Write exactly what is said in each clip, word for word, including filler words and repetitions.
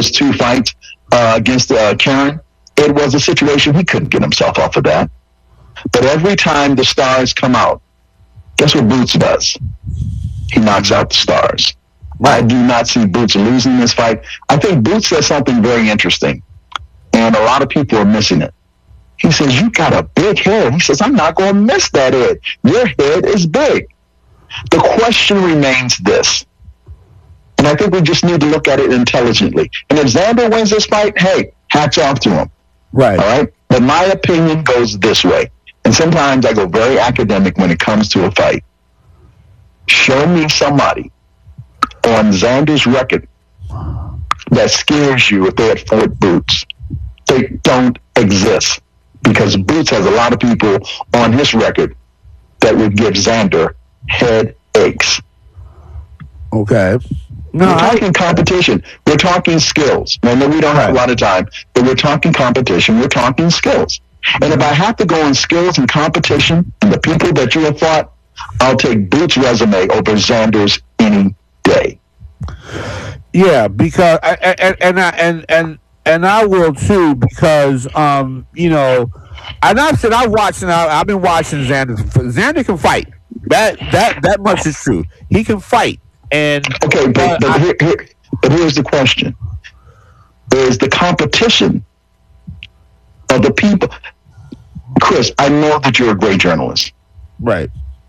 those two fights uh, against uh, Karen, it was a situation he couldn't get himself off of that. But every time the stars come out, guess what Boots does? He knocks out the stars. I do not see Boots losing this fight. I think Boots says something very interesting, and a lot of people are missing it. He says, you got a big head. He says, I'm not going to miss that head. Your head is big. The question remains this, and I think we just need to look at it intelligently. And if Xander wins this fight, hey, hats off to him. Right. All right? But my opinion goes this way, and sometimes I go very academic when it comes to a fight. Show me somebody on Xander's record that scares you if they had fought Boots. They don't exist, because Boots has a lot of people on his record that would give Xander headaches. Okay. No, we're talking I, competition. We're talking skills. I know we don't have a lot of time, but we're talking competition. We're talking skills. And if I have to go on skills and competition and the people that you have fought, I'll take Boots' resume over Xander's any day. Yeah, because I, and and I, and and and I will too, because um you know, and I've said I've watched now. I've been watching Xander. Xander can fight. That that that much is true. He can fight. And okay, but but, I, here, here, but here's the question: is the competition of the people? Chris, I know that you're a great journalist, right?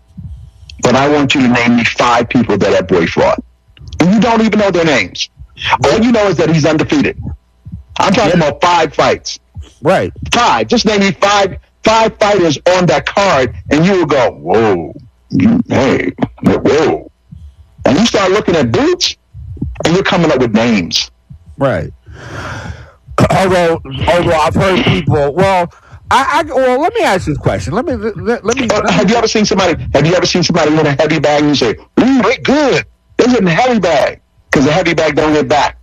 But I want you to name me five people that that boy fought. And you don't even know their names. All you know is that he's undefeated. I'm talking yeah. about five fights. Right. Five. Just name me five five fighters on that card, and you will go, whoa, hey, whoa. And you start looking at Boots, and you're coming up with names. Right. Although, although I've heard people, well, I, I well, let me ask you this question. Let me let, let me. Uh, have you ever seen somebody? Have you ever seen somebody in a heavy bag and you say, "Ooh, they good"? They're in a heavy bag because the heavy bag don't hit back.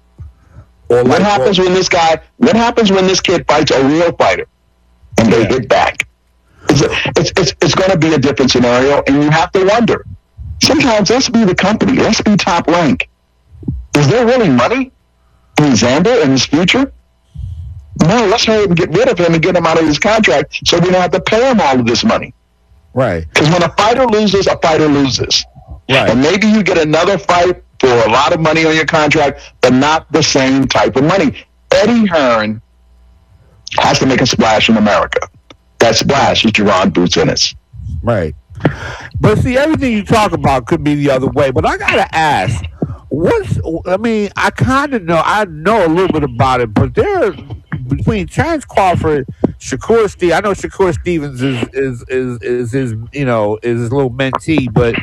Or like, what happens well, when this guy? What happens when this kid fights a real fighter and they yeah. hit back? It's a, it's it's, it's going to be a different scenario, and you have to wonder. Sometimes let's be the company. Let's be top rank. Is there really money in Xander and his future? No, let's hurry and get rid of him and get him out of his contract so we don't have to pay him all of this money. Right. Because when a fighter loses, a fighter loses. Right. And maybe you get another fight for a lot of money on your contract, but not the same type of money. Eddie Hearn has to make a splash in America. That splash is Jaron Boots Ennis. Right. But see, everything you talk about could be the other way. But I got to ask, what's, I mean, I kind of know, I know a little bit about it, but there, between Terrence Crawford, Shakur Stevens, I know Shakur Stevens is, is, is, is his, you know, is his little mentee, but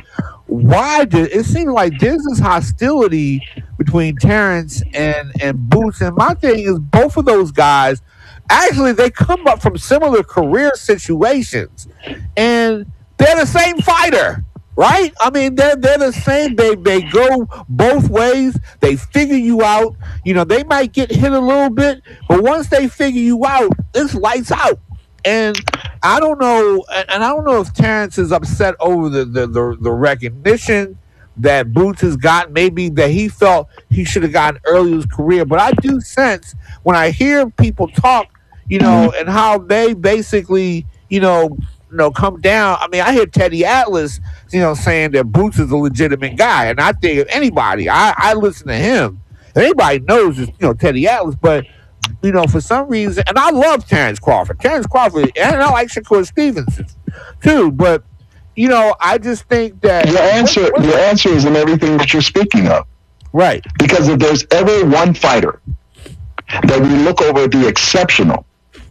why did, it seems like there's this hostility between Terrence and, and Boots, and my thing is both of those guys, actually, they come up from similar career situations, and they're the same fighter, right? I mean, they're, they're the same. They they go both ways. They figure you out. You know, they might get hit a little bit, but once they figure you out, it's lights out. And I don't know, and I don't know if Terrence is upset over the, the, the, the recognition that Boots has gotten, maybe that he felt he should have gotten early in his career. But I do sense when I hear people talk, you know, and how they basically, you know, you know, come down. I mean, I hear Teddy Atlas, you know, saying that Boots is a legitimate guy. And I think if anybody, I, I listen to him. If anybody knows is, you know, Teddy Atlas. But, you know, for some reason, and I love Terrence Crawford. Terrence Crawford, and I like Shakur Stevenson, too. But, you know, I just think that... Your answer, what, what, your answer is in everything that you're speaking of. Right. Because if there's ever one fighter that we look over the exceptional,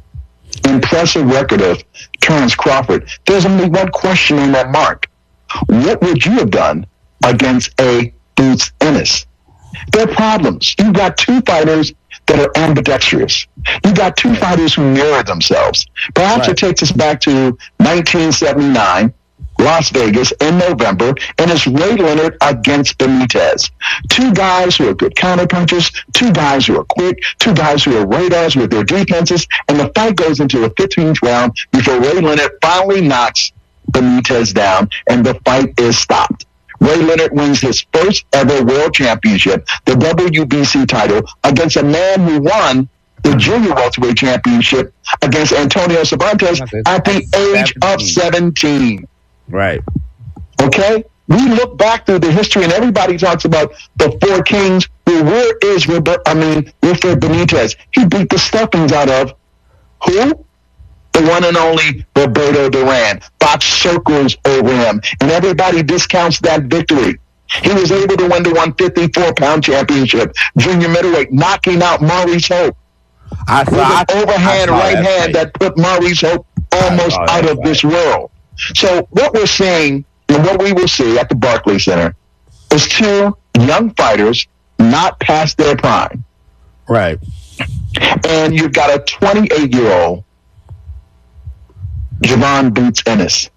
impressive record of Terrence Crawford, there's only one question on that mark. What would you have done against a Boots Ennis? There are problems. You've got two fighters that are ambidextrous. You've got two fighters who mirror themselves. Perhaps right. It takes us back to nineteen seventy-nine, Las Vegas in November, and it's Ray Leonard against Benitez. Two guys who are good counterpunchers, two guys who are quick, two guys who are radars with their defenses, and the fight goes into the fifteenth round before Ray Leonard finally knocks Benitez down, and the fight is stopped. Ray Leonard wins his first ever world championship, the W B C title, against a man who won the junior welterweight championship against Antonio Cervantes at the age of seventeen. Right. Okay? We look back through the history, and everybody talks about the four kings. Well, where is Robert, I mean, Wilfred Benitez? He beat the stuffings out of who? The one and only Roberto Duran. Box circles over him, and everybody discounts that victory. He was able to win the one fifty-four pound championship, junior middleweight, knocking out Maurice Hope. I with an overhand right that hand that put Maurice Hope almost out of fight. this world. So what we're seeing and what we will see at the Barclays Center is two young fighters not past their prime. Right. And you've got a twenty-eight-year-old Javon Boots Ennis.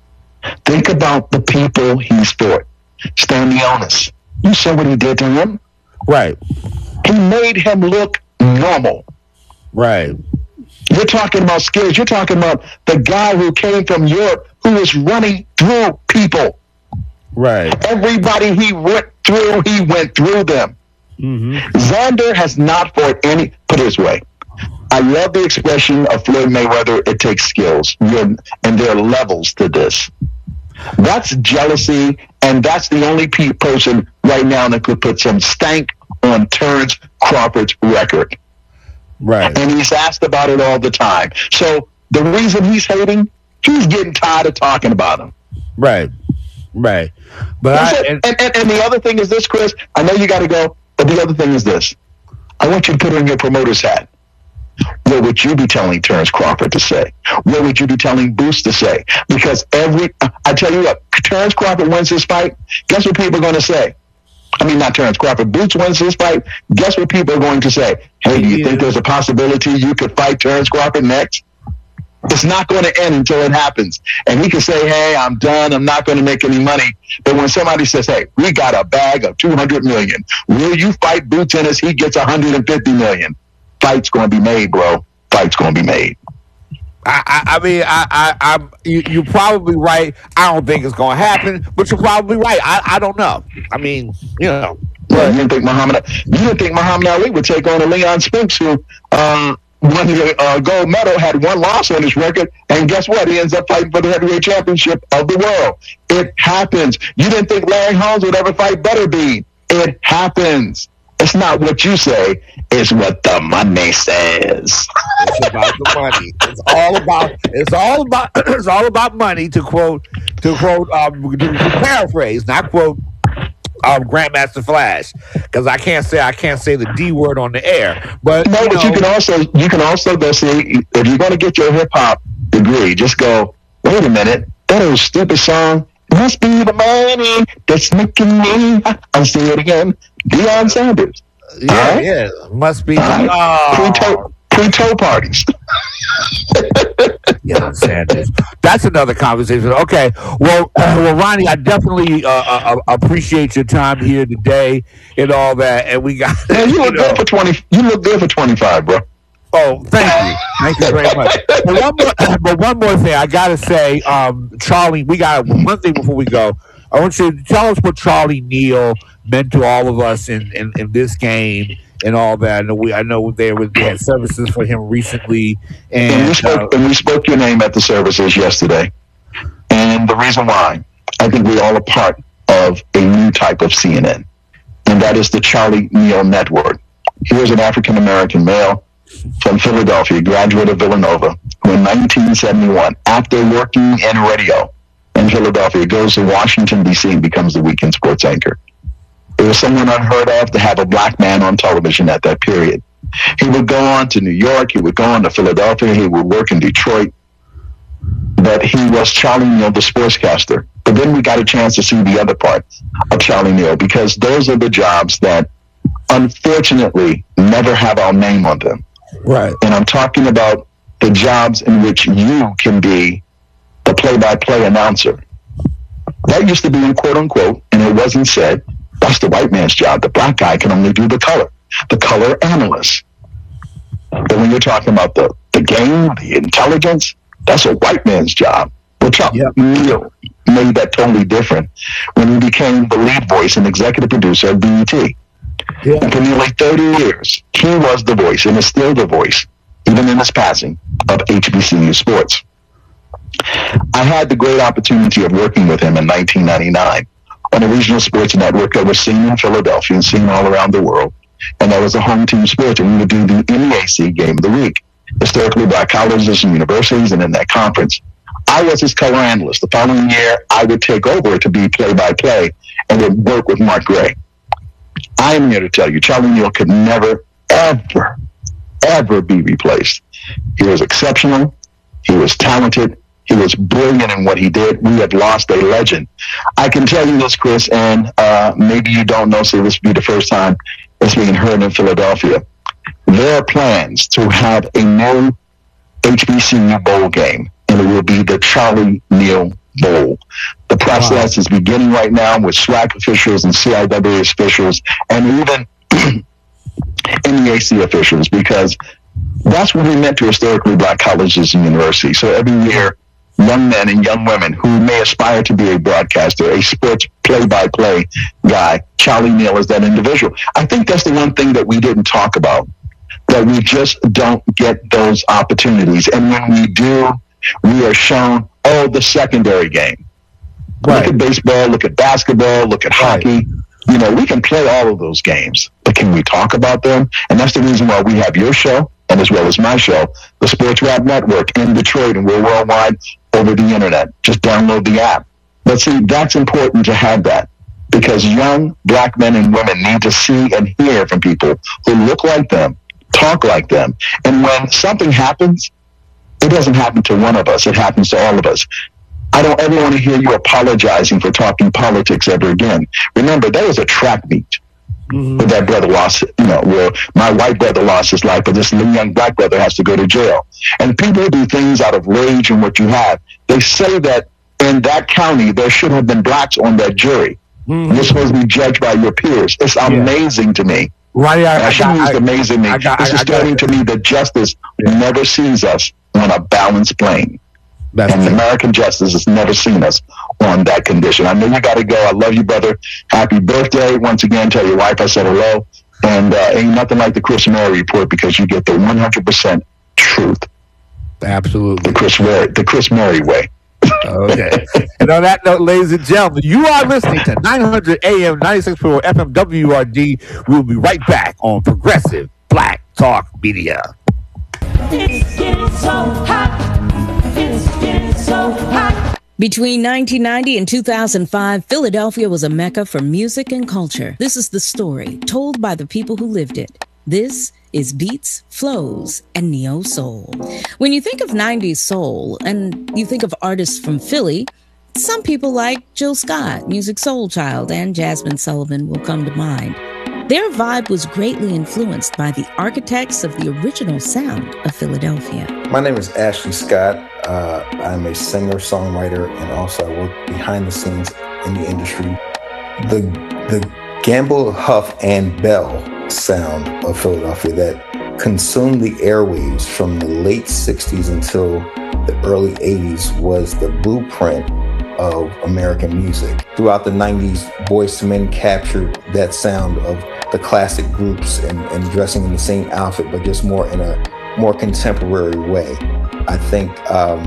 Think about the people he's fought. Stanley Onis. You saw what he did to him? Right. He made him look normal. Right. You're talking about skills. You're talking about the guy who came from Europe who was running through people. Right. Everybody he went through, he went through them. Mm-hmm. Xander has not fought any, put it this way, I love the expression of Floyd Mayweather, it takes skills. You're, and there are levels to this. That's jealousy, and that's the only pe- person right now that could put some stank on Terrence Crawford's record. Right. And he's asked about it all the time. So the reason he's hating, he's getting tired of talking about him. Right. Right. But I, and, and, and, and the other thing is this, Chris, I know you got to go, but the other thing is this. I want you to put on your promoter's hat. What would you be telling Terrence Crawford to say? What would you be telling Boots to say? Because every, I tell you what, Terrence Crawford wins this fight, guess what people are going to say? I mean, not Terrence Crawford. Boots wins this fight, guess what people are going to say? Hey, do you yeah. think there's a possibility you could fight Terrence Crawford next? It's not going to end until it happens. And he can say, hey, I'm done. I'm not going to make any money. But when somebody says, hey, we got a bag of two hundred million dollars. Will you fight Boots Ennis? He gets one hundred fifty million dollars. Fight's going to be made, bro. Fight's going to be made. I, I, I mean, I, I, I'm, you, you're probably right. I don't think it's going to happen, but you're probably right. I, I don't know. I mean, you know. But you didn't think Muhammad, you didn't think Muhammad Ali would take on a Leon Spinks who uh, won the uh, gold medal, had one loss on his record, and guess what? He ends up fighting for the heavyweight championship of the world. It happens. You didn't think Larry Holmes would ever fight Butterbean. It happens. It's not what you say, it's what the money says. It's about the money. It's all about it's all about it's all about money, to quote to quote um to paraphrase, not quote um Grandmaster Flash. Because I can't say I can't say the D word on the air. But no, you but know, you can also you can also go see, if you're gonna get your hip hop degree, just go, wait a minute, that old stupid song, must be the money that's making me, I'll say it again, Deion Sanders. Yeah, right? yeah. Must be right. oh. pre-toe, pre-toe parties. Deion Sanders. That's another conversation. Okay. Well, uh, well, Ronnie, I definitely uh, uh, appreciate your time here today and all that. And we got. Man, you look you know, good for twenty. You look good for twenty-five, bro. Oh, thank you. Thank you very much. But one more, but one more thing, I got to say, um, Charlie, we got one thing before we go. I want you to tell us what Charlie Neal meant to all of us in, in, in this game and all that. I know, we, I know there was they had services for him recently. And, and, we spoke, uh, and we spoke your name at the services yesterday. And the reason why, I think we're all a part of a new type of C N N. And that is the Charlie Neal Network. He was an African-American male from Philadelphia, graduate of Villanova, who in nineteen seventy-one, after working in radio in Philadelphia, goes to Washington, D C and becomes the weekend sports anchor. It was someone unheard of to have a black man on television at that period. He would go on to New York, he would go on to Philadelphia, he would work in Detroit, but he was Charlie Neal, the sportscaster. But then we got a chance to see the other part of Charlie Neal, because those are the jobs that unfortunately never have our name on them. Right. And I'm talking about the jobs in which you can be the play-by-play announcer. That used to be in quote-unquote, and it wasn't said, that's the white man's job. The black guy can only do the color. The color analyst. But when you're talking about the, the game, the intelligence, that's a white man's job. Well, Charlie yep. Neal made that totally different when he became the lead voice and executive producer of B E T. Yeah. And for nearly thirty years, he was the voice and is still the voice, even in his passing, of H B C U sports. I had the great opportunity of working with him in nineteen ninety-nine on a regional sports network that was seen in Philadelphia and seen all around the world. And that was a home team sport, and we would do the M E A C game of the week, historically black colleges and universities, and in that conference. I was his color analyst. The following year, I would take over to be play-by-play and would work with Mark Gray. I am here to tell you, Charlie Neal could never, ever, ever be replaced. He was exceptional. He was talented. He was brilliant in what he did. We have lost a legend. I can tell you this, Chris, and uh, maybe you don't know, so this will be the first time it's being heard in Philadelphia. There are plans to have a new H B C U bowl game, and it will be the Charlie Neal Bowl. The process wow. is beginning right now with SWAC officials and C I W officials and even M E A C officials, because that's what we meant to historically black colleges and universities. So every year, young men and young women who may aspire to be a broadcaster, a sports play-by-play guy, Charlie Neal is that individual. I think that's the one thing that we didn't talk about, that we just don't get those opportunities. And when we do, we are shown, oh, the secondary game. Right. Look at baseball, look at basketball, look at right. hockey. You know, we can play all of those games, but can we talk about them? And that's the reason why we have your show, and as well as my show, the Sports Rap Network in Detroit, and we're worldwide over the internet. Just download the app. But see, that's important to have that, because young black men and women need to see and hear from people who look like them, talk like them. And when something happens, it doesn't happen to one of us. It happens to all of us. I don't ever want to hear you apologizing for talking politics ever again. Remember, there was a track meet mm-hmm. where that brother lost, you know, where my white brother lost his life, but this young black brother has to go to jail. And people do things out of rage and what you have. They say that in that county, there should have been blacks on that jury. Mm-hmm. You're supposed to be judged by your peers. It's amazing yeah. to me. Right, I, I, shouldn't use amazing me. It's disturbing to me that justice yeah. never sees us on a balanced plane. That's and true. American justice has never seen us on that condition. I know you got to go. I love you, brother. Happy birthday. Once again, tell your wife I said hello. And uh, ain't nothing like the Chris Murray Report, because you get the one hundred percent truth. Absolutely. The Chris Murray, the Chris Murray way. Okay. And on that note, ladies and gentlemen, you are listening to nine hundred A M, ninety-six point four F M W R D. We'll be right back on Progressive Black Talk Media. It's getting so hot. It's getting so hot. Between nineteen ninety and two thousand five, Philadelphia was a mecca for music and culture. This is the story told by the people who lived it. This is Beats, Flows, and Neo Soul. When you think of nineties soul and you think of artists from Philly, some people like Jill Scott, Musiq Soulchild, and Jasmine Sullivan will come to mind. Their vibe was greatly influenced by the architects of the original sound of Philadelphia. My name is Ashley Scott. Uh, I'm a singer, songwriter, and also I work behind the scenes in the industry. The the Gamble, Huff, and Bell sound of Philadelphia that consumed the airwaves from the late sixties until the early eighties was the blueprint of American music. Throughout the nineties, Boyz two Men captured that sound of the classic groups and, and dressing in the same outfit, but just more in a more contemporary way. I think um,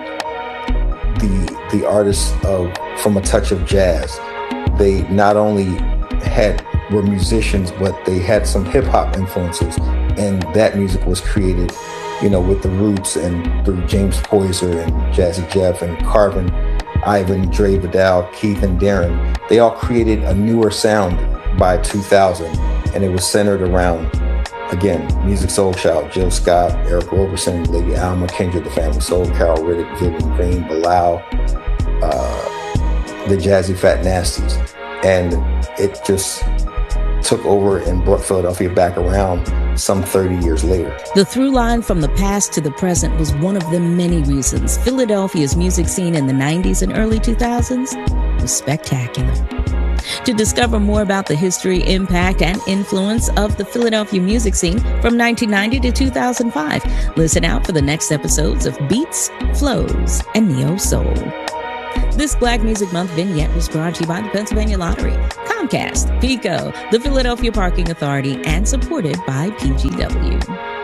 the the artists of From a Touch of Jazz, they not only had were musicians, but they had some hip hop influences, and that music was created, you know, with the Roots and through James Poyser and Jazzy Jeff and Carvin, Ivan, Dre Vidal, Keith, and Darren. They all created a newer sound by two thousand, and it was centered around, again, Musiq Soulchild, Jill Scott, Eric Roberson, Lady Alma, Kendrick the Family Soul, Carol Riddick, Vivian Green, Bilal, uh, the Jazzy Fat Nasties. And it just took over and brought Philadelphia back around some thirty years later. The through line from the past to the present was one of the many reasons Philadelphia's music scene in the nineties and early two thousands was spectacular. To discover more about the history, impact, and influence of the Philadelphia music scene from nineteen ninety to two thousand five, listen out for the next episodes of Beats, Flows, and Neo Soul. This Black Music Month vignette was brought to you by the Pennsylvania Lottery, Comcast, PECO, the Philadelphia Parking Authority, and supported by P G W.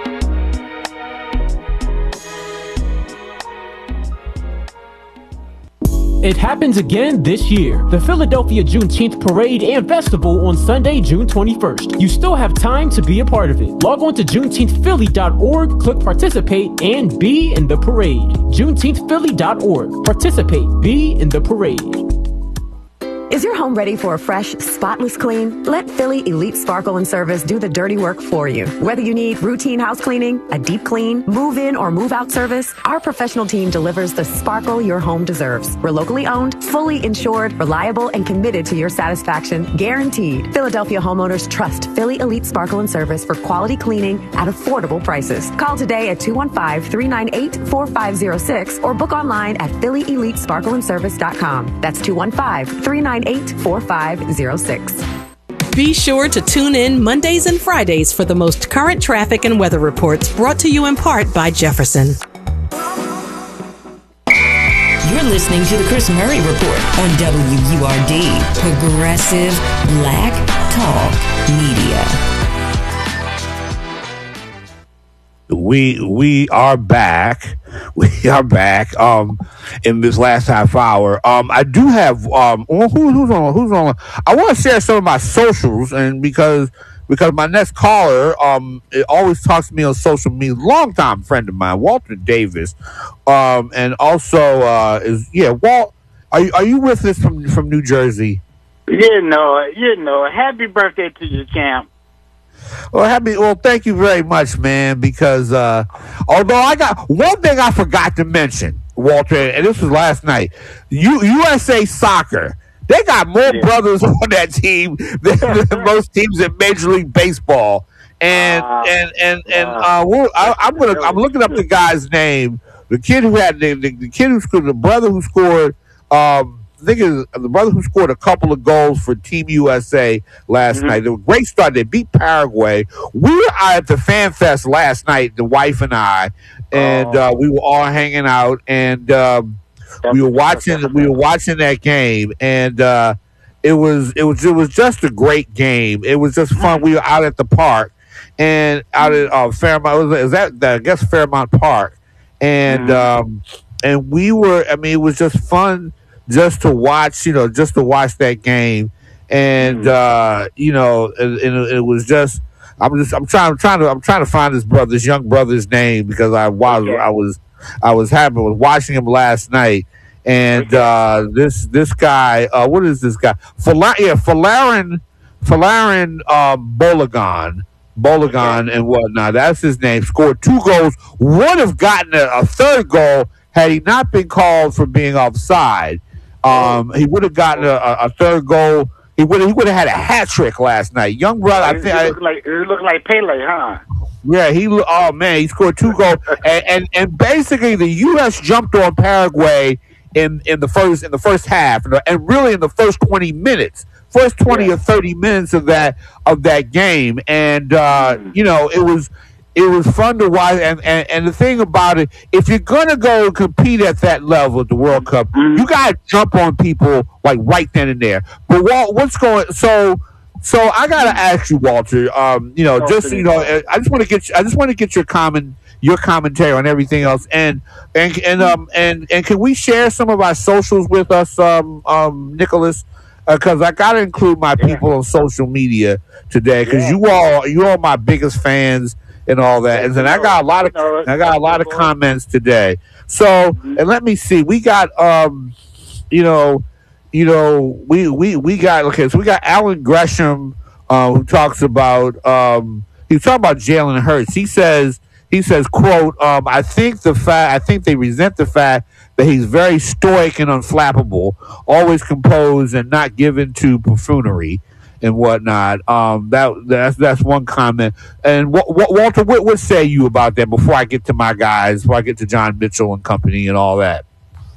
It happens again this year. The Philadelphia Juneteenth Parade and Festival on Sunday, June twenty-first. You still have time to be a part of it. Log on to Juneteenth Philly dot org, click participate, and be in the parade. Juneteenth Philly dot org. Participate, be in the parade. Is your home ready for a fresh, spotless clean? Let Philly Elite Sparkle and Service do the dirty work for you. Whether you need routine house cleaning, a deep clean, move-in or move-out service, our professional team delivers the sparkle your home deserves. We're locally owned, fully insured, reliable, and committed to your satisfaction, guaranteed. Philadelphia homeowners trust Philly Elite Sparkle and Service for quality cleaning at affordable prices. Call today at two one five, three nine eight, four five zero six or book online at philly elite sparkle and service dot com. That's two one five, three nine eight, four five zero six. Be sure to tune in Mondays and Fridays for the most current traffic and weather reports, brought to you in part by Jefferson. You're listening to the Chris Murray Report on W U R D, Progressive Black Talk Media. We we are back. We are back. Um, in this last half hour. Um, I do have um. Who, who's on? Who's on? I want to share some of my socials, and because because my next caller um it always talks to me on social media. Longtime friend of mine, Walter Davis, um, and also uh is yeah Walt. Are you are you with us from from New Jersey? You know, you know. Happy birthday to you, champ. Well, happy. Well, thank you very much, man. Because uh, although I got one thing I forgot to mention, Walter, and this was last night. U- USA Soccer, they got more yeah. brothers on that team than, than most teams in Major League Baseball. And uh, and and and uh, we're, I, I'm gonna I'm looking up the guy's name. The kid who had the, the, the kid who scored, the brother who scored. Um, I think it's the brother who scored a couple of goals for Team U S A last mm-hmm. night. They were a great start. They beat Paraguay. We were out at the Fan Fest last night, the wife and I, and oh. uh, we were all hanging out, and um, we were watching. We were watching that game, and uh, it was it was it was just a great game. It was just fun. We were out at the park, and out at uh, Fairmont. Is that I guess Fairmont Park, and mm-hmm. um, and we were. I mean, it was just fun. Just to watch, you know, just to watch that game, and uh, you know, and, and it was just. I'm just. I'm trying. I'm trying to. I'm trying to find his brother's young brother's name because I was. Okay. I was. I was happy with watching him last night, and okay. uh, this this guy. Uh, what is this guy? Fala- yeah, Falarin. Falarin um, Bologan. Bologan okay. and whatnot. That's his name. Scored two goals. Would have gotten a, a third goal had he not been called for being offside. Um, he would have gotten a, a third goal. He would he would have had a hat trick last night. Young brother, I think. It looked like it looked like Pele, huh? Yeah, he. Oh man, he scored two goals, and, and and basically the U S jumped on Paraguay in, in the first in the first half, and really in the first twenty minutes, first twenty yeah. or thirty minutes of that of that game, and uh, mm. you know it was. It was fun to watch, and, and, and the thing about it, if you're going to go compete at that level at the World Cup, mm-hmm. you got to jump on people, like, right then and there. But Walt, what's going so so I got to ask you, Walter, um, you know, just, you know, I just want to get I just want to get your comment, your commentary on everything else. And and and um and, and can we share some of our socials with us, um, um Nicholas? Because uh, I got to include my yeah. people on social media today, because yeah. you all you all my biggest fans. And all that, and then I got a lot of I got a lot of comments today. So, and let me see, we got um, you know, you know, we we we got okay. So we got Alan Gresham, uh, who talks about um, he's talking about Jalen Hurts. He says he says, quote, um, I think the fact I think they resent the fact that he's very stoic and unflappable, always composed and not given to buffoonery and whatnot. Um, that that's that's one comment. And what, what, Walter, what what say you about that before I get to my guys, before I get to John Mitchell and company and all that?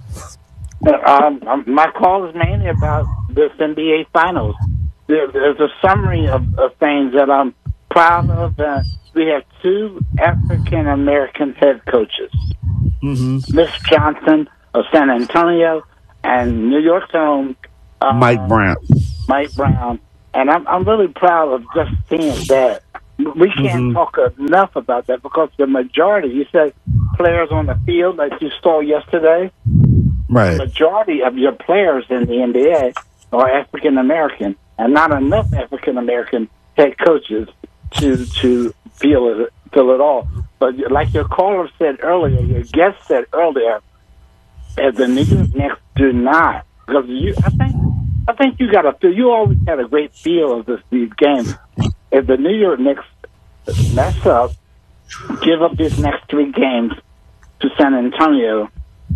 Um, my call is mainly about this N B A Finals. There, there's a summary of, of things that I'm proud of. Uh, we have two African American head coaches. Mm-hmm. Miss Johnson of San Antonio, and New York's own uh, Mike Brown. Mike Brown, and I'm I'm really proud of just seeing that. We can't Mhm. talk enough about that because the majority, you said players on the field like you saw yesterday, Right. the majority of your players in the N B A are African American, and not enough African American head coaches to to feel it feel it all. But like your caller said earlier, your guest said earlier, if the New York Knicks do not, because you, I think, I think you got a feel. You always had a great feel of this these games. If the New York Knicks mess up, give up these next three games to San Antonio,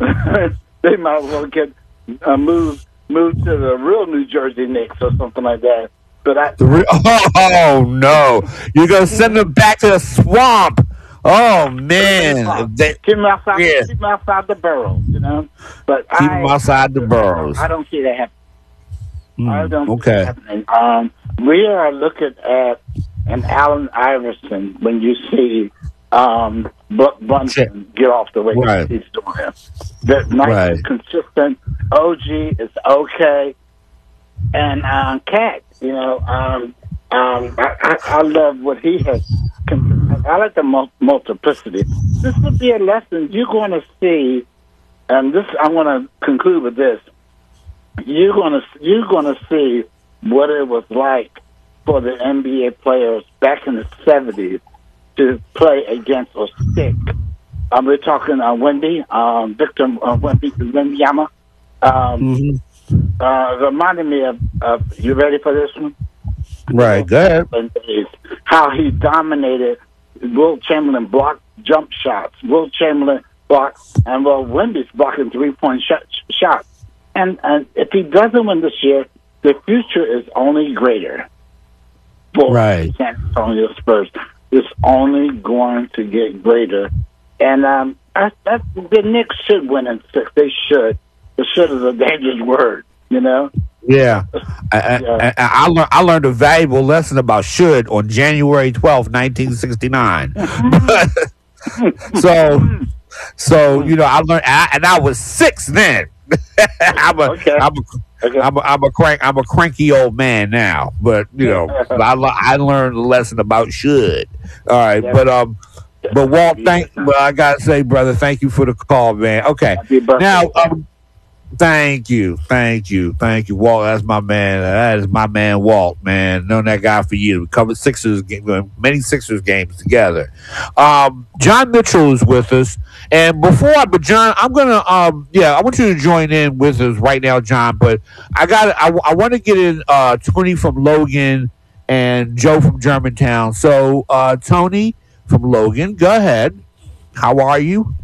they might as well get uh, moved moved to the real New Jersey Knicks or something like that. But I, The re- oh no! You're gonna send them back to the swamp. Oh man! They, keep them outside, yeah. keep them outside the boroughs, you know. But Keep I, 'em outside the boroughs. I don't see that happening. I Mm, don't see okay. that happening. Um, we are looking at an Allen Iverson when you see um, Buck Brunson get off the way Right. he's doing. That nice, Right. consistent. O G is okay, and um, Cat, you know, um, um, I, I, I love what he has. I like the mul- multiplicity. This would be a lesson you're going to see, and this I want to conclude with this. You're going to you're going to see what it was like for the N B A players back in the seventies to play against or stick. Um, we're talking uh, Wendy, um, Victor uh, Wendy Wembanyama. Um, Mm-hmm. uh, reminded me of, of. You ready for this one? Right. Go ahead. How he dominated. Will Chamberlain blocked jump shots. Will Chamberlain blocked, and well, Wendy's blocking three point shot, shots. And and if he doesn't win this year, the future is only greater for Right. San Antonio Spurs. It's only going to get greater. And um, I, I, the Knicks should win in six. They should. The should is a dangerous word, you know? Yeah. I, I, I, I, learned, I learned a valuable lesson about should on January twelfth, nineteen sixty-nine. so, so you know, I learned, I, and I was six then. I'm a, Okay. I'm a, Okay. I'm a, I'm a crank, I'm a cranky old man now, but you know, I, le- I learned a lesson about should. All right, Yeah. but um, but Walt, thank. Well, I gotta say, brother, thank you for the call, man. Okay, Happy birthday. now, um, thank you, thank you, thank you, Walt. That's my man. That is my man, Walt. Man, known that guy for years. We covered Sixers, game, many Sixers games together. Um, John Mitchell is with us, and before I, but John, I'm gonna, um, yeah, I want you to join in with us right now, John. But I got, I, I want to get in uh, Tony from Logan and Joe from Germantown. So, uh, Tony from Logan, go ahead. How are you?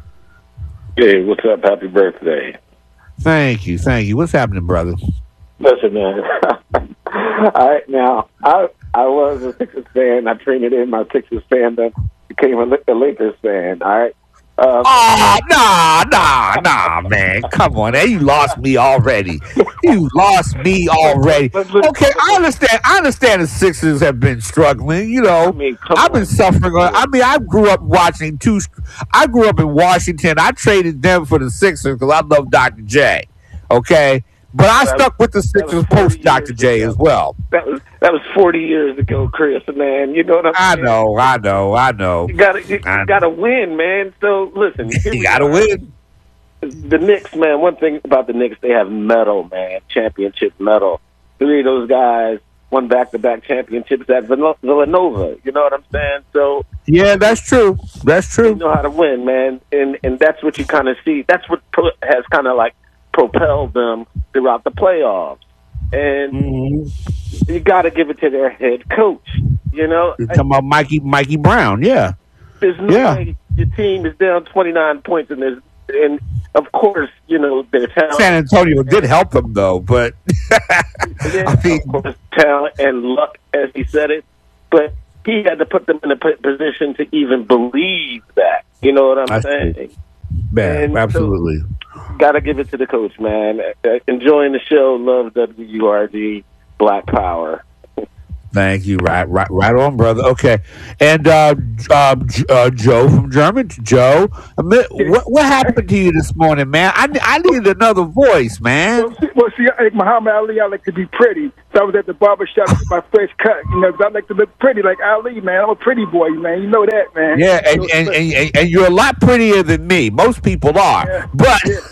Hey, what's up? Happy birthday. Thank you, thank you. What's happening, brother? Listen, man. All right, now, I I was a Sixers fan. I traded in my Sixers fandom, became a, a Lakers fan, all right? Um, Oh, nah, nah, nah, man. Come on, man. You lost me already. You lost me already. Okay, I understand. I understand the Sixers have been struggling. You know, I mean, come I've been on. suffering. I mean, I grew up watching two. I grew up in Washington. I traded them for the Sixers because I love Doctor J. Okay, but I That- stuck with the that Sixers was post forty Doctor years J ago. as well. that was that was forty years ago, Chris, man. You know what I'm I saying? know, I know, I know. You gotta, you, I- you gotta win, man. So, listen. here You we gotta are. win. The Knicks, man, one thing about the Knicks, they have metal, man, championship metal. Three of those guys won back-to-back championships at Vill- Villanova. You know what I'm saying? So Yeah, that's true. That's they true. know how to win, man, and and that's what you kind of see. That's what pro- has kind of like propelled them throughout the playoffs. And Mhm. you got to give it to their head coach. You know, You're talking about Mikey, Mikey Brown. Yeah. there's no Yeah. way your team is down twenty-nine points, and there's and of course, you know, their talent. San Antonio did help them though, but Yeah, I mean, of course, talent and luck, as he said it. But he had to put them in a p- position to even believe that. You know what I'm I see. saying? man, And so- absolutely. Got to give it to the coach, man. Uh, enjoying the show. Love W U R D. Black Power. Thank you. Right, right, right on, brother. Okay, and uh, uh, uh, Joe from German. Joe, what what happened to you this morning, man? I I needed another voice, man. Well, see, well, see like Muhammad Ali, I like to be pretty. So I was at the barber shop with my fresh cut. You know, 'cause I like to look pretty like Ali, man. I'm a pretty boy, man. You know that, man. Yeah, and and, and, and, and you're a lot prettier than me. Most people are, yeah. but yeah.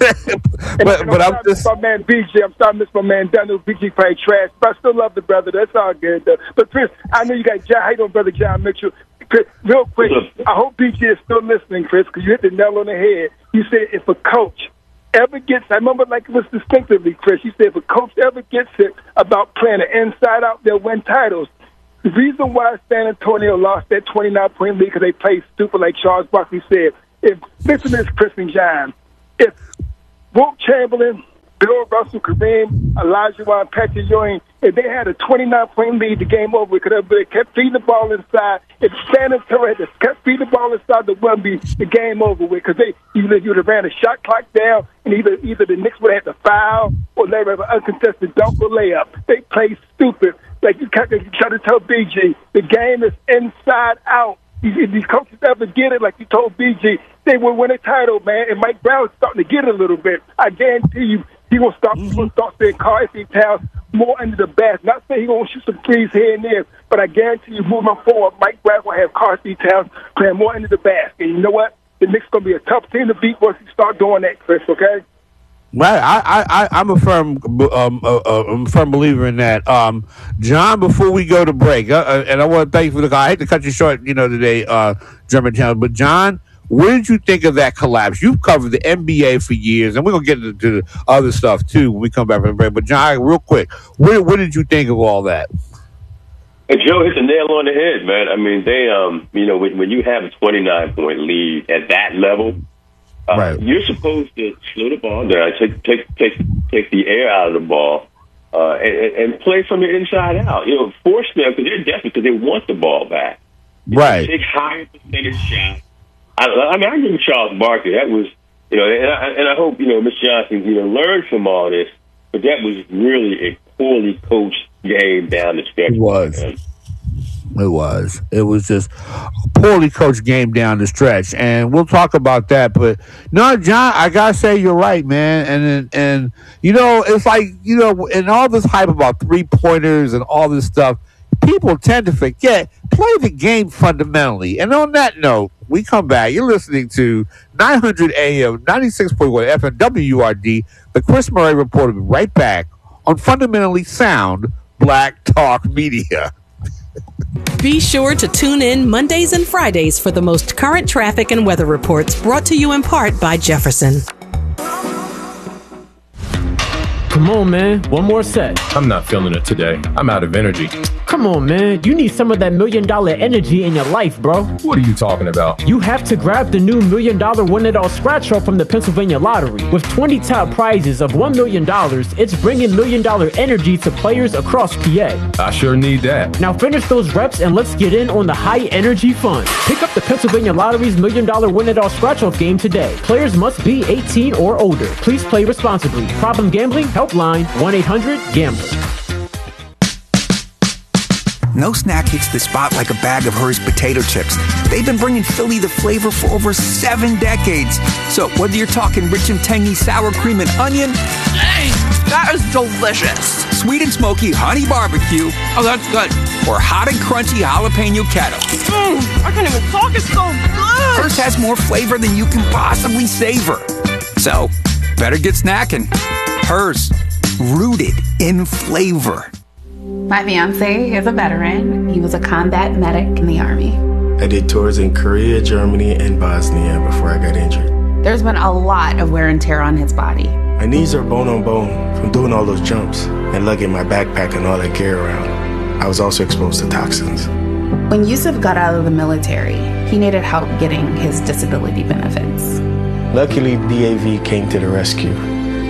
but and but I'm, I'm just my man B J. I'm starting to miss my man Daniel. B J probably trash, but I still love the brother. That's all good, though. But Chris, I know you got John. How you doing, brother John Mitchell? Chris, real quick, I hope B J is still listening, Chris, because you hit the nail on the head. You said if a coach ever gets, I remember like it was distinctively, Chris, you said if a coach ever gets it about playing an inside out, they'll win titles. The reason why San Antonio lost that twenty-nine point lead because they played stupid, like Charles Barkley said. If listen to this, Chris and John, if Wilt Chamberlain, Bill Russell, Kareem, Elijah Wan, Patrick Ewing, if they had a twenty-nine point lead, the game over, because they kept feeding the ball inside. If San Antonio had to kept feeding the ball inside, the wouldn't be the game over with, because they either you would have ran a shot clock down, and either either the Knicks would have had to foul, or they would have an uncontested dunk or layup. They played stupid. Like you try to tell B G, the game is inside out. If these coaches ever get it, like you told B G, they will win a title, man. And Mike Brown's starting to get it a little bit. I guarantee you, he will start, mm-hmm. He'll start saying Carl Anthony Towns more under the basket. Not saying he's going to shoot some threes here and there, but I guarantee you, moving forward, Mike Brown will have Carl Anthony Towns playing more into the basket. And you know what? The Knicks going to be a tough team to beat once he start doing that, Chris, okay? Right, I, I, I'm a firm, um, uh, uh, I'm a firm believer in that. Um, John, before we go to break, uh, and I want to thank you for the call. I hate to cut you short, you know, today, uh, Germantown, but John, what did you think of that collapse? You've covered the N B A for years, and we're gonna get into the other stuff too when we come back from the break. But John, real quick, what, what did you think of all that? Hey, Joe hit the nail on the head, man. I mean, they, um, you know, when, when you have a twenty-nine point lead at that level. Uh, right. You're supposed to slow the ball down, take take take take the air out of the ball, uh, and, and play from the inside out. You know, force them because they're desperate because they want the ball back. Right. Take higher percentage shots. I, I mean, I give Charles Barkley. That was, you know, and I, and I hope you know Miss Johnson, you know, learned from all this. But that was really a poorly coached game down the stretch. It was. Man. It was. It was just a poorly coached game down the stretch, and we'll talk about that. But no, John, I gotta say you're right, man. And and you know, it's like you know, in all this hype about three pointers and all this stuff, people tend to forget play the game fundamentally. And on that note, we come back. You're listening to nine hundred A M, ninety-six point one F M, W R D, the Chris Murray Report. Will be right back on Fundamentally Sound Black Talk Media. Be sure to tune in Mondays and Fridays for the most current traffic and weather reports brought to you in part by Jefferson. Come on, man. One more set. I'm not feeling it today. I'm out of energy. Come on, man. You need some of that million dollar energy in your life, bro. What are you talking about? You have to grab the new million dollar win it all scratch off from the Pennsylvania Lottery. With twenty top prizes of one million dollars, it's bringing million dollar energy to players across P A. I sure need that. Now finish those reps and let's get in on the high energy fun. Pick up the Pennsylvania Lottery's million dollar win it all scratch off game today. Players must be eighteen or older. Please play responsibly. Problem gambling? Helpline one eight hundred gambler. No snack hits the spot like a bag of Hershey's potato chips. They've been bringing Philly the flavor for over seven decades. So whether you're talking rich and tangy sour cream and onion, hey, that is delicious. Sweet and smoky honey barbecue, oh that's good. Or hot and crunchy jalapeno kettle. Mm, I can't even talk, it's so good. Hers has more flavor than you can possibly savor. So better get snacking. Hers, rooted in flavor. My fiance is a veteran. He was a combat medic in the Army. I did tours in Korea, Germany, and Bosnia before I got injured. There's been a lot of wear and tear on his body. My knees are bone on bone from doing all those jumps and lugging my backpack and all that gear around. I was also exposed to toxins. When Yusuf got out of the military, he needed help getting his disability benefits. Luckily, D A V came to the rescue.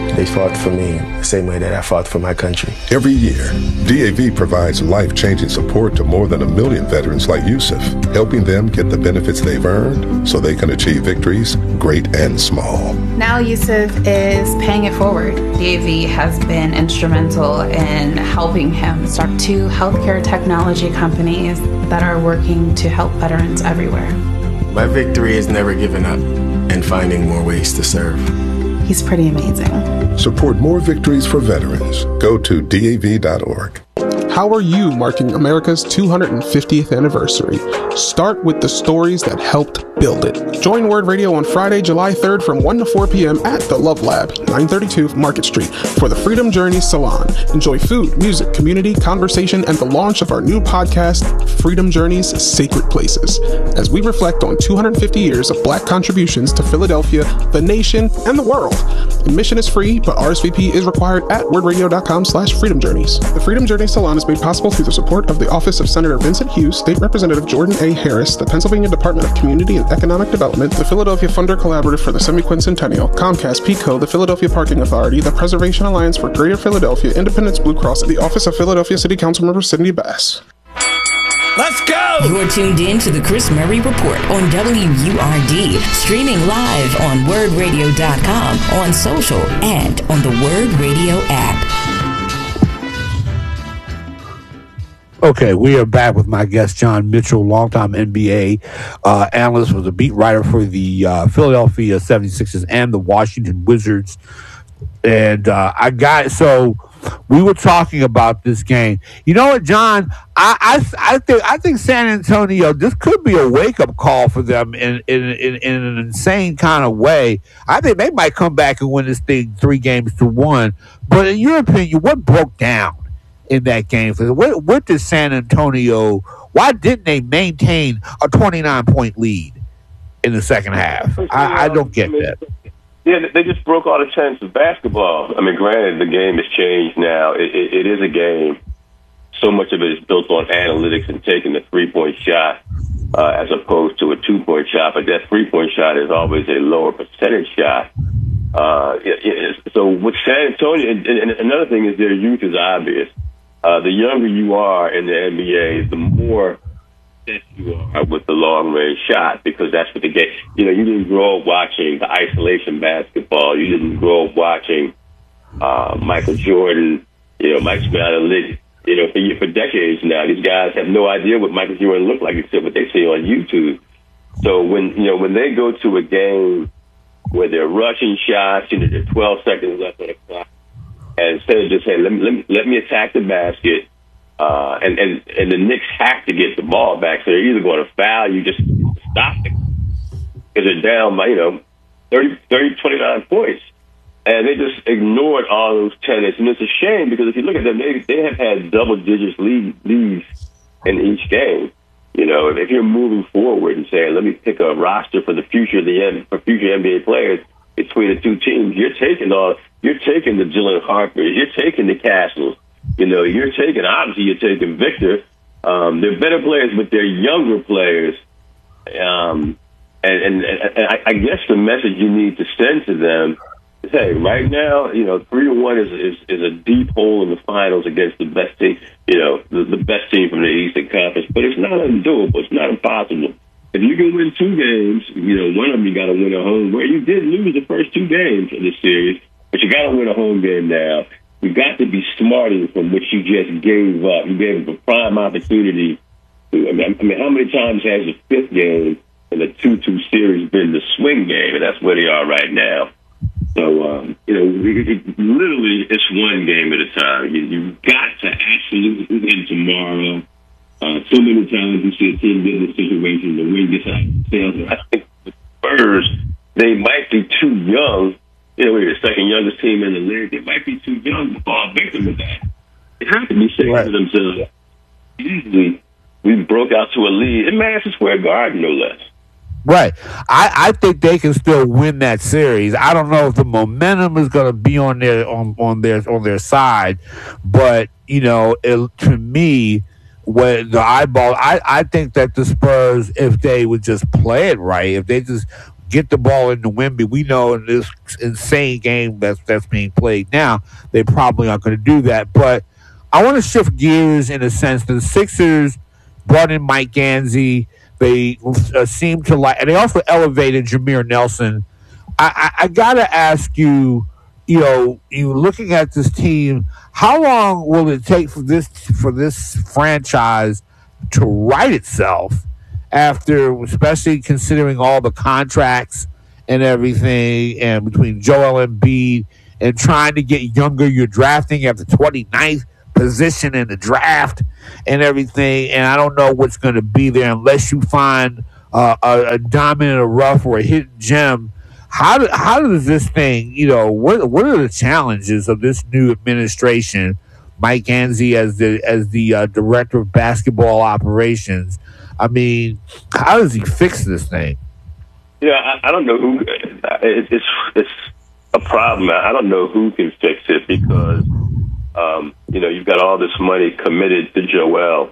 They fought for me the same way that I fought for my country. Every year, D A V provides life-changing support to more than a million veterans like Yusuf, helping them get the benefits they've earned so they can achieve victories, great and small. Now Yusuf is paying it forward. D A V has been instrumental in helping him start two healthcare technology companies that are working to help veterans everywhere. My victory is never giving up and finding more ways to serve. He's pretty amazing. Support more victories for veterans. Go to D A V dot org. How are you marking America's two hundred fiftieth anniversary? Start with the stories that helped build it. Join Word Radio on Friday, July third from one to four p.m. at the Love Lab, nine thirty-two Market Street, for the Freedom Journeys Salon. Enjoy food, music, community, conversation, and the launch of our new podcast, Freedom Journeys Sacred Places, as we reflect on two hundred fifty years of Black contributions to Philadelphia, the nation, and the world. Admission is free, but R S V P is required at wordradio.com slash Freedom Journeys. The Freedom Journeys Salon is made possible through the support of the Office of Senator Vincent Hughes, State Representative Jordan A. Harris, the Pennsylvania Department of Community and Economic Development, the Philadelphia Funder Collaborative for the Semiquincentennial, Comcast, PECO, the Philadelphia Parking Authority, the Preservation Alliance for Greater Philadelphia, Independence Blue Cross, and the Office of Philadelphia City Councilmember Sidney Bass. Let's go! You're tuned in to the Chris Murray Report on W U R D, streaming live on word radio dot com, on social, and on the Word Radio app. Okay, we are back with my guest, John Mitchell, longtime N B A uh, analyst, was a beat writer for the uh, Philadelphia seventy-sixers and the Washington Wizards. And uh, I got, so we were talking about this game. You know what, John? I, I, I think I think San Antonio, this could be a wake-up call for them in, in, in, in an insane kind of way. I think they might come back and win this thing three games to one. But in your opinion, what broke down in that game? What, what did San Antonio, why didn't they maintain a twenty-nine point lead in the second half? I, I don't get that. Yeah, they just broke all the tenets of basketball. I mean, granted, the game has changed now. It, it, it is a game. So much of it is built on analytics and taking the three-point shot uh, as opposed to a two-point shot. But that three-point shot is always a lower percentage shot. Uh, it, it, so with San Antonio, and, and another thing is their youth is obvious. Uh, the younger you are in the N B A, the more set you are with the long-range shot, because that's what the game. You know, you didn't grow up watching the isolation basketball. You didn't grow up watching uh, Michael Jordan. You know, Mike Smiley. You know, for for decades now, these guys have no idea what Michael Jordan looked like except what they see on YouTube. So when you know when they go to a game where they're rushing shots, you know, there's twelve seconds left on the clock. And instead of just saying, let me, let me, let me attack the basket, uh, and, and, and the Knicks have to get the ball back. So they're either going to foul you, just stop it. Because they're down by, you know, thirty, thirty, twenty-nine points. And they just ignored all those tenets. And it's a shame because if you look at them, they, they have had double digits lead, leads in each game. You know, if, if you're moving forward and saying, let me pick a roster for the future of the N, for future N B A players between the two teams, you're taking all, you're taking the Jalen Harpers, you're taking the Castles, you know, you're taking, obviously you're taking Victor. Um, they're better players, but they're younger players. Um, and, and, and I, I guess the message you need to send to them is, hey, right now, you know, three to one is, is, is a deep hole in the finals against the best team, you know, the, the best team from the Eastern Conference, but it's not undoable. It's not impossible. If you can win two games, you know, one of them you got to win at home. Where you did lose the first two games of this series, but you got to win a home game now. You got to be smarter from what you just gave up. You gave up a prime opportunity. To, I mean, I mean, how many times has the fifth game in the two two series been the swing game? And that's where they are right now. So, um, you know, it, it, literally, it's one game at a time. You, you've got to actually win tomorrow. Uh, so many times you see a team get in a situation, the win gets out of themselves. I think the Spurs, they might be too young. You know, we're the second youngest team in the league. They might be too young to fall victim to that. They have to be saying right to themselves, easily, we broke out to a lead in Madison Square Garden, no less. Right. I, I think they can still win that series. I don't know if the momentum is going to be on their on, on their on their side, but you know, it, to me, when the eyeball, I, I think that the Spurs, if they would just play it right, if they just get the ball into Wemby. We know in this insane game that's that's being played now, they probably aren't going to do that. But I want to shift gears in a sense that the Sixers brought in Mike Gansey. They uh, seem to like, and they also elevated Jameer Nelson. I, I, I got to ask you, you know, you looking at this team, how long will it take for this for this franchise to right itself after, especially considering all the contracts and everything, and between Joel Embiid and trying to get younger, you're drafting at the twenty-ninth position in the draft and everything, and I don't know what's going to be there unless you find uh, a, a diamond in a rough or a hidden gem. How do, how does this thing, you know, what what are the challenges of this new administration? Mike Gansey as the as the uh, director of basketball operations. I mean, how does he fix this thing? Yeah, I, I don't know who. It, it's it's a problem. I don't know who can fix it because. Um, you know, you've got all this money committed to Joel.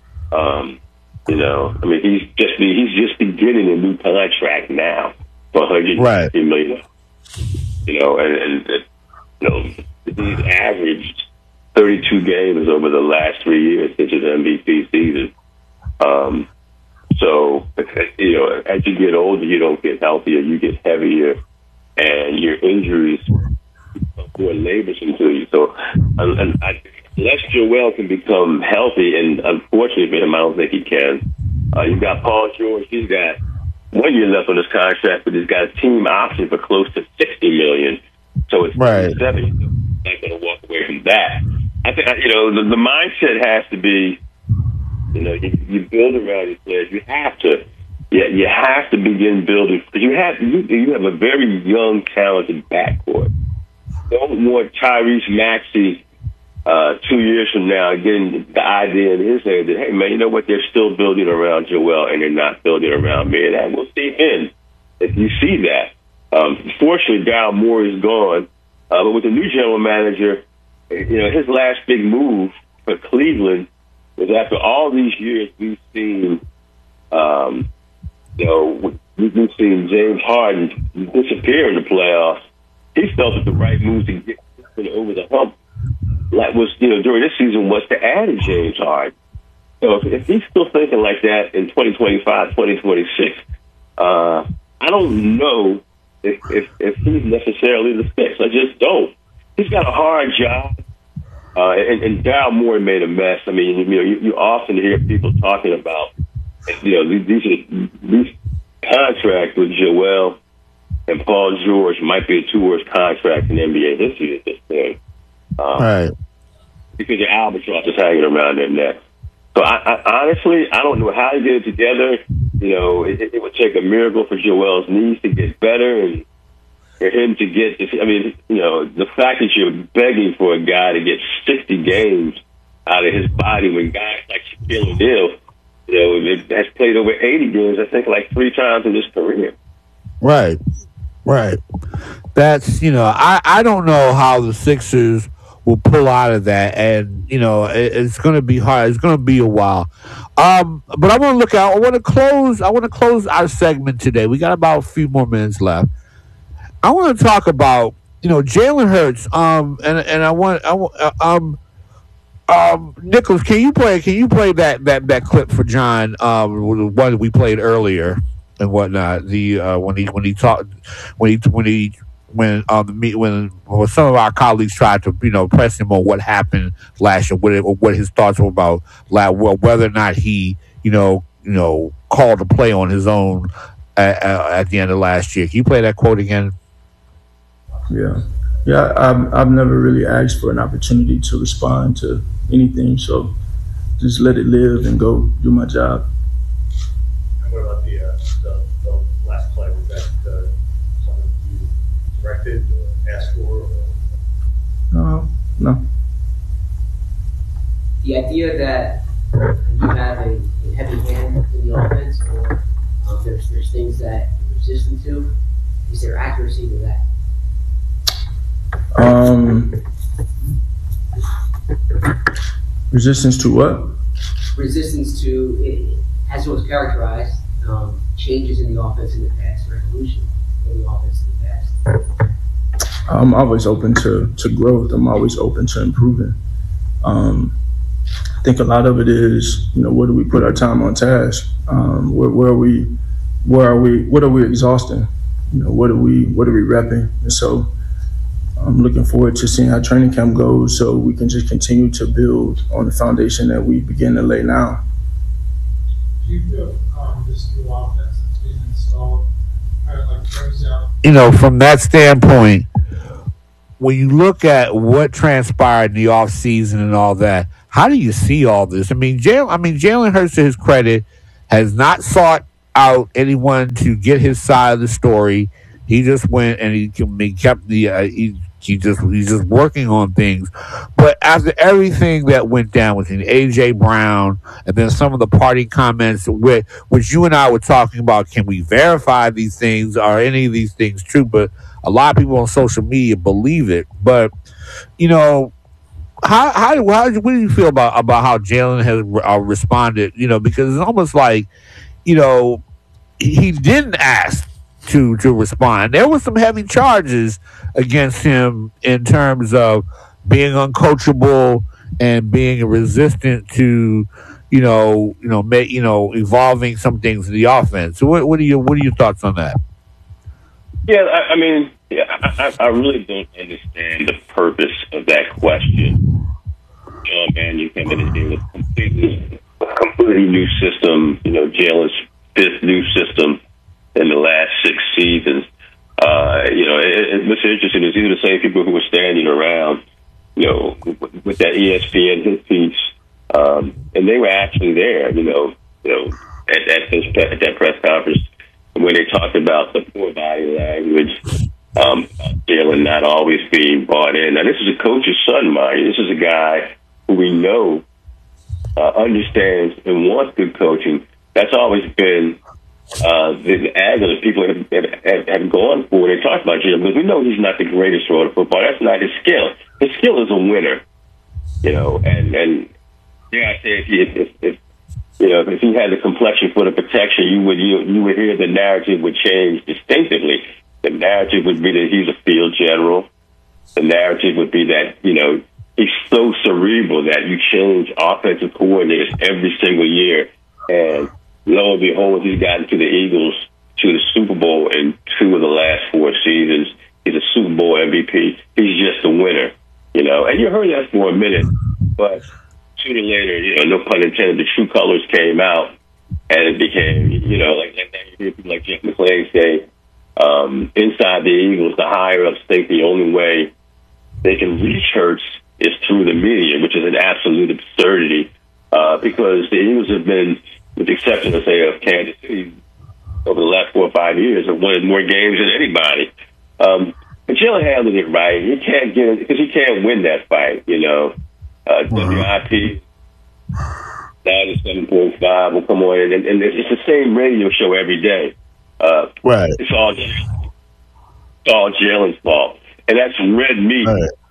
Um, you know, I mean, he's just he's just beginning a new contract now for one hundred fifty million dollars. You know, and, and you know, he's averaged thirty-two games over the last three years since his M V P season. Um, so, you know, as you get older, you don't get healthier, you get heavier, and your injuries more laboursome to you. So, and, and I, unless Joel can become healthy, and unfortunately for him, I don't think he can. Uh, you've got Paul George. He's got one year left on his contract, but he's got a team option for close to sixty million dollars. So it's right. seventy. He's not going to walk away from that. I think you know the, the mindset has to be, you know, you, you build around these players. You have to, yeah, you have to begin building. You have you, you have a very young, talented backcourt. Don't want Tyrese Maxey uh, two years from now getting the idea in his head that, hey, man, you know what? They're still building around Joel and they're not building around me. And that will seep in if you see that. Um, fortunately, Daryl Moore is gone. Uh, but with the new general manager, you know, his last big move for Cleveland was after all these years we've seen, um, you know, we've been seeing James Harden disappear in the playoffs. He felt that the right move to get over the hump, like was you know during this season, was to add a James Harden. So if, if he's still thinking like that in twenty twenty-five, twenty twenty-six, uh, I don't know if, if if he's necessarily the fix. I just don't. He's got a hard job, uh, and, and Daryl Moore made a mess. I mean, you know, you, you often hear people talking about, you know, these these, these contracts with Joel and Paul George might be a two-worst contract in N B A history at this point. Um, right. Because the albatross is hanging around their neck. So I, I, honestly, I don't know how to get it together. You know, it, it would take a miracle for Joel's knees to get better and for him to get this. I mean, you know, the fact that you're begging for a guy to get sixty games out of his body when guys like Shaquille O'Neal, you know, has played over eighty games, I think, like three times in his career. Right. Right. That's, you know, I, I don't know how the Sixers will pull out of that. And, you know, it, it's going to be hard. It's going to be a while. Um, but I want to look out. I want to close. I want to close our segment today. We got about a few more minutes left. I want to talk about, you know, Jalen Hurts. Um, and, and I want, I want, uh, um, um, Nicholas, can you play, can you play that, that, that clip for John? Um, the one we played earlier. And whatnot. The uh, when he when he talked when he when he when um the meet when when some of our colleagues tried to you know press him on what happened last year, what it, what his thoughts were about like well, whether or not he you know you know called a play on his own at, at the end of last year. Can you play that quote again? Yeah, yeah. I've I've never really asked for an opportunity to respond to anything, so just let it live and go do my job. What about the, uh, the, the last play? Was that uh, something you directed or asked for? Or? No, no. The idea that you have a, a heavy hand in the offense, or um, there's there's things that you're resistant to, is there accuracy to that? Um, resistance to what? Resistance to, it, as it was characterized, um, changes in the offense in the past, right? evolution in the offense in the past? I'm always open to, to growth. I'm always open to improving. Um, I think a lot of it is, you know, where do we put our time on task? Um, where, where are we? Where are we? What are we exhausting? You know, what are we? What are we repping? And so, I'm looking forward to seeing how training camp goes, so we can just continue to build on the foundation that we begin to lay now. Do you feel um, this new offense that's being installed, kind of like brings out? You know, from that standpoint, when you look at what transpired in the off season and all that, how do you see all this? I mean, Jalen. I mean, Jalen Hurts, to his credit, has not sought out anyone to get his side of the story. He just went and he, he kept the. Uh, he, he just he's just working on things. But after everything that went down with A J Brown and then some of the party comments, which, which you and I were talking about, can we verify these things? Are any of these things true? But a lot of people on social media believe it. But you know. How how, how what do you feel about, about how Jalen has uh, responded? You know, because it's almost like, you know, he didn't ask to to respond. There were some heavy charges against him in terms of being uncoachable and being resistant to, you know, you know, ma- you know, evolving some things in the offense. So, what what are your what are your thoughts on that? Yeah, I, I mean, yeah, I, I really don't understand the purpose of that question. John Mannion came in here with a completely, completely new system. You know, Jalen's fifth new system in the last six seasons. Uh, you know, it, it, what's interesting is these are the same people who were standing around, you know, with, with that E S P N hit piece, um, and they were actually there. You know, you know, at, at, this, at that press conference when they talked about the poor body language, um, Jalen not always being bought in. Now, this is a coach's son, mind you. This is a guy who we know uh, understands and wants good coaching. That's always been uh, the angle that people have, have, have gone for when they talk about Jalen, because we know he's not the greatest thrower of football. That's not his skill. His skill is a winner, you know, and, and yeah, I say if, he, if, if You know, if he had the complexion for the protection, you would you, you would hear the narrative would change distinctively. The narrative would be that he's a field general. The narrative would be that, you know, he's so cerebral that you change offensive coordinators every single year. And lo and behold, he's gotten to the Eagles to the Super Bowl in two of the last four seasons. He's a Super Bowl M V P. He's just a winner, you know. And you heard that for a minute, but sooner or later, you know, no pun intended, the true colors came out, and it became, you know, like, like you hear people like Jeff McClain say, um, inside the Eagles, the higher-ups think the only way they can reach Hurts is through the media, which is an absolute absurdity, uh, because the Eagles have been, with the exception, let's say, of Kansas City, over the last four or five years, have won more games than anybody. Um, but Jalen handled it right. He can't get it, because he can't win that fight, you know. Uh, W I P ninety-seven point five will come on, and, and it's the same radio show every day. Uh, right. It's all it's all Jalen's fault, and that's red meat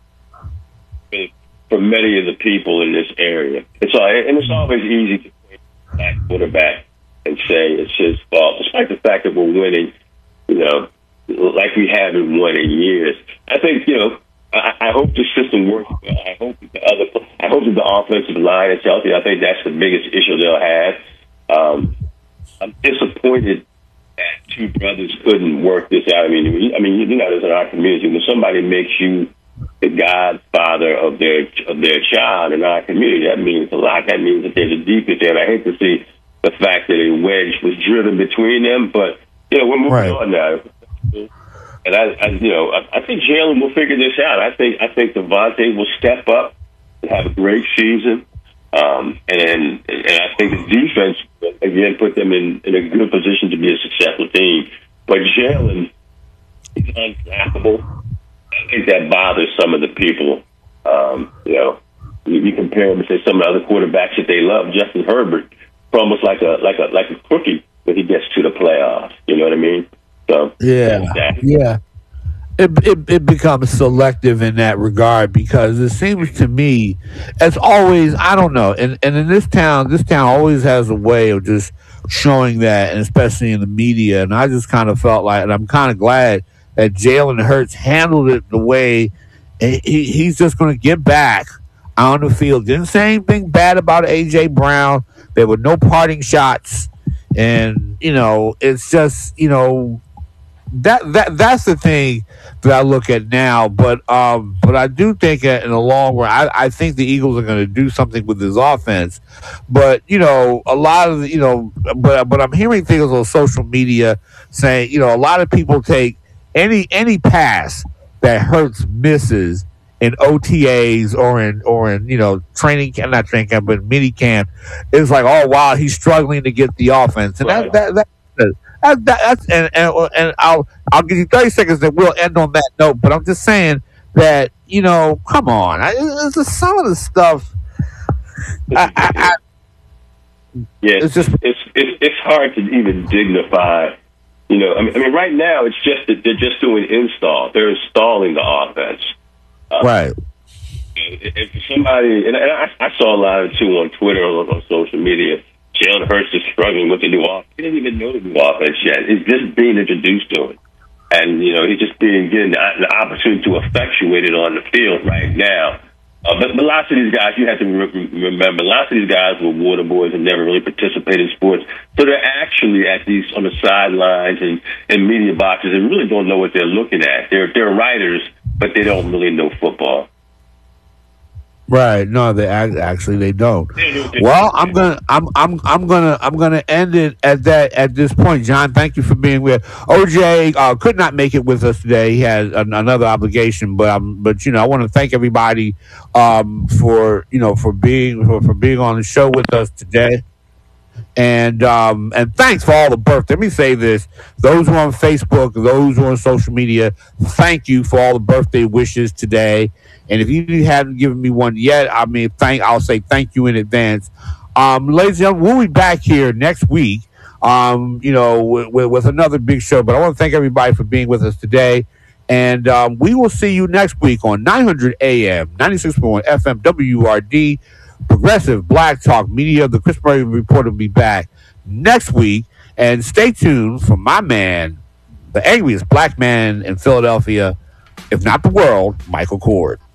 right. for many of the people in this area. It's all, and it's always easy to play back quarterback and say it's his fault, despite the fact that we're winning. You know, like we haven't won in years. I think you know. I, I hope the system works well. I hope that the other, I hope that the offensive line is healthy. I think that's the biggest issue they'll have. Um, I'm disappointed that two brothers couldn't work this out. I mean, I mean, you know, this in our community. When somebody makes you the godfather of their of their child in our community, that means a lot. That means that there's a deepness there. And I hate to see the fact that a wedge was driven between them, but you know, we're moving right. on now. And I, I, you know, I, I think Jalen will figure this out. I think, I think Devontae will step up and have a great season, um, and and I think the defense will, again, put them in, in a good position to be a successful team. But Jalen is untrackable. I think that bothers some of the people. Um, you know, you, you compare him to say some of the other quarterbacks that they love, Justin Herbert, almost like a like a like a crookie when he gets to the playoffs. You know what I mean? So, yeah, yeah. It, it it becomes selective in that regard, because it seems to me, as always, I don't know, and, and in this town, this town always has a way of just showing that, and especially in the media. And I just kind of felt like, and I'm kind of glad that Jalen Hurts handled it the way he, he's just going to get back on the field. Didn't say anything bad about A J Brown. There were no parting shots. And, you know, it's just, you know, that that that's the thing that I look at now. But um, but I do think that in the long run, I, I think the Eagles are going to do something with this offense. But, you know, a lot of the, you know, but but I'm hearing things on social media saying, you know, a lot of people take any any pass that Hurts misses in O T As or in or in you know training camp, not training camp, but mini camp. It's like, oh wow, he's struggling to get the offense, and right. that that. that That, that, that's and, and and I'll I'll give you thirty seconds and we'll end on that note. But I'm just saying that, you know, come on, I, it's just some of the stuff. I, I, I, yeah, it's just it's, it's it's hard to even dignify. You know, I mean, I mean, right now it's just that they're just doing install. They're installing the offense. Uh, right. If somebody and I, I saw a lot of it too on Twitter or on social media. Jalen Hurts is struggling with the new offense. He didn't even know the new offense yet. It's just being introduced to it. And, you know, he's just being given the opportunity to effectuate it on the field right now. Uh, but, but lots of these guys, you have to re- remember, lots of these guys were water boys and never really participated in sports. So they're actually at these on the sidelines and in media boxes and really don't know what they're looking at. They're, they're writers, but they don't really know football. Right. No, they actually they don't. Well, I'm gonna I'm I'm I'm gonna I'm gonna end it at that at this point. John, thank you for being with O J. Uh, could not make it with us today. He had an, another obligation, but um, but you know I want to thank everybody um for you know for being for, for being on the show with us today. And um, and thanks for all the birthday. Let me say this: those who are on Facebook, those who are on social media, thank you for all the birthday wishes today. And if you haven't given me one yet, I mean, thank I'll say thank you in advance. Um, ladies and gentlemen, we'll be back here next week. Um, you know, with, with another big show. But I want to thank everybody for being with us today. And um, we will see you next week on nine hundred A M, ninety-six point one F M, W R D. Progressive Black Talk Media. The Chris Murray Report will be back next week. And stay tuned for my man, the angriest black man in Philadelphia, if not the world, Michael Cord.